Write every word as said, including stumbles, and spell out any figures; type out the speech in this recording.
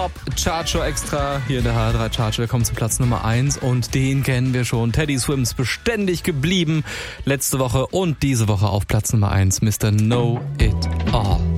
Top Chartshow Extra hier in der H R drei Chartshow. Wir kommen zu Platz Nummer eins und den kennen wir schon. Teddy Swims beständig geblieben letzte Woche und diese Woche auf Platz Nummer eins. Mister Know It All.